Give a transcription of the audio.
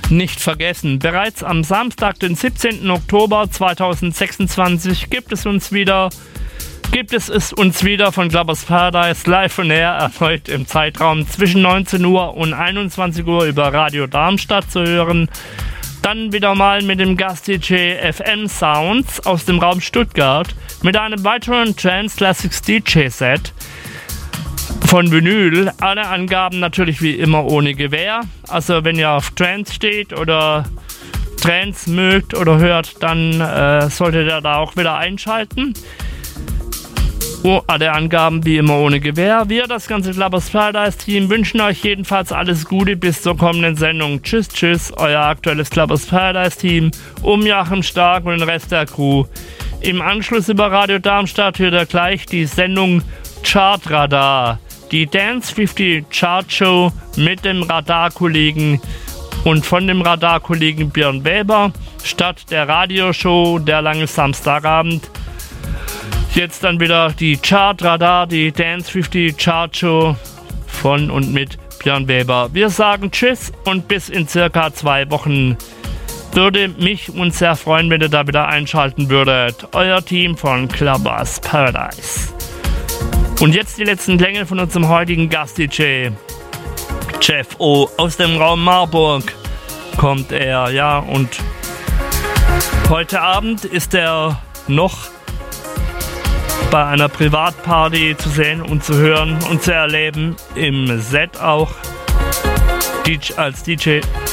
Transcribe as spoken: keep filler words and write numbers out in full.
nicht vergessen. Bereits am Samstag, den siebzehnten Oktober zweitausendsechsundzwanzig, gibt es uns wieder, gibt es es uns wieder von Clubbers Paradise live on air erneut im Zeitraum zwischen neunzehn Uhr und einundzwanzig Uhr über Radio Darmstadt zu hören. Dann wieder mal mit dem Gast-D J F M Sounds aus dem Raum Stuttgart mit einem weiteren Trance Classics D J-Set von Vinyl. Alle Angaben natürlich wie immer ohne Gewähr. Also wenn ihr auf Trance steht oder Trance mögt oder hört, dann äh, solltet ihr da auch wieder einschalten. Oh, alle Angaben wie immer ohne Gewähr. Wir, das ganze Clubbers Paradise Team, wünschen euch jedenfalls alles Gute bis zur kommenden Sendung. Tschüss, tschüss, euer aktuelles Clubbers Paradise Team um Joachim Stark und den Rest der Crew. Im Anschluss über Radio Darmstadt hört ihr gleich die Sendung Chartradar, die Dance fünfzig Chart Show mit dem Radarkollegen und von dem Radarkollegen Björn Weber statt der Radioshow Der lange Samstagabend. Jetzt dann wieder die Chartradar, die Dance fünfzig Chart Show von und mit Björn Weber. Wir sagen Tschüss und bis in circa zwei Wochen. Würde mich uns sehr freuen, wenn ihr da wieder einschalten würdet. Euer Team von Clubbers Paradise. Und jetzt die letzten Klänge von unserem heutigen Gast-D J. Jeff O. aus dem Raum Marburg kommt er, ja, und heute Abend ist er noch bei einer Privatparty zu sehen und zu hören und zu erleben, im Set auch als D J.